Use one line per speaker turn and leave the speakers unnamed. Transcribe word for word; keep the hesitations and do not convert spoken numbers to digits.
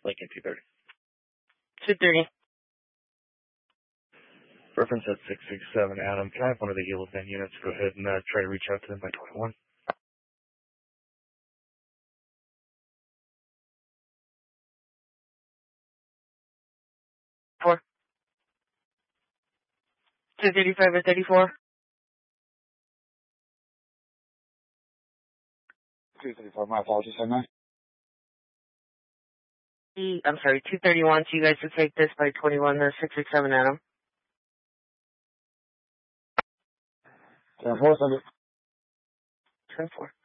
Lincoln two thirty.
two thirty.
Reference at six six seven, Adam. Can I have one of the Eagle ten units go ahead and uh, try to reach out to them by twenty-one?
Four. two thirty-five or thirty-four?
two thirty-five, my apologies, I know.
I'm sorry, two thirty-one, so you guys should take this by twenty-one, the six six seven, Adam.
ten four, send it.
ten four.